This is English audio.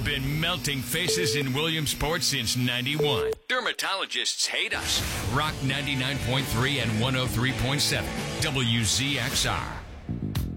been melting faces in Williamsport since 91. Dermatologists hate us. Rock 99.3 and 103.7. WZXR.